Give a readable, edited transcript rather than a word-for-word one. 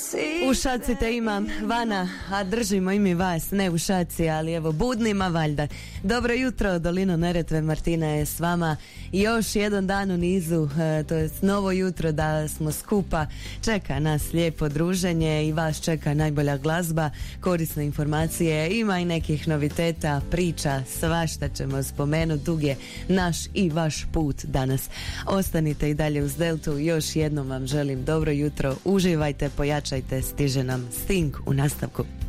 U šaci te imam, Vana, a držimo i mi vas, ne u šaci, ali evo budnima valjda. Dobro jutro, Dolino Neretve, Martina je s vama. Još jedan dan u nizu, to je novo jutro da smo skupa. Čeka nas lijepo druženje i vas čeka najbolja glazba, korisne informacije, ima i nekih noviteta, priča, svašta ćemo spomenuti. Dug je naš i vaš put danas. Ostanite i dalje uz Deltu, još jednom vam želim dobro jutro, uživajte, pojačajte, stiže nam Sting u nastavku.